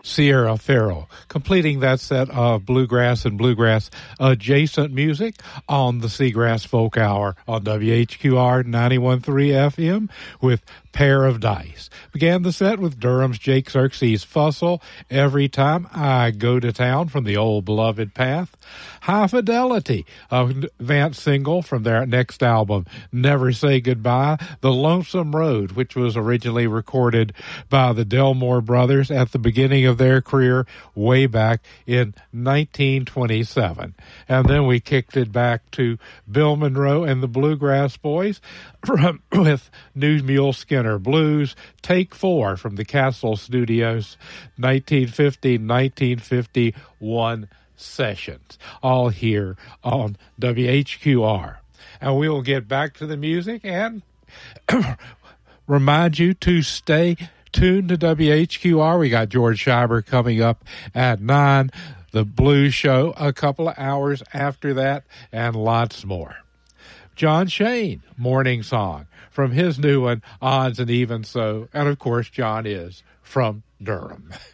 Sierra Farrell, completing that set of bluegrass and bluegrass adjacent music on the Seagrass Folk Hour on WHQR 91.3 FM with Pair of Dice. Began the set with Durham's Jake Xerxes Fussell, Every Time I Go to Town from the Old Beloved Path. High Fidelity, a advanced single from their next album, Never Say Goodbye. The Lonesome Road, which was originally recorded by the Delmore Brothers at the beginning of their career way back in 1927. And then we kicked it back to Bill Monroe and the Bluegrass Boys with New Mule Skinner Blues, Take 4 from the Castle Studios, 1950-1951 sessions, all here on WHQR. And we will get back to the music and remind you to stay tuned to WHQR. We got George Schreiber coming up at 9, the Blues Show a couple of hours after that, and lots more. John Shane, Morning Song, from his new one, Odds and Even So. And, of course, John is from Durham.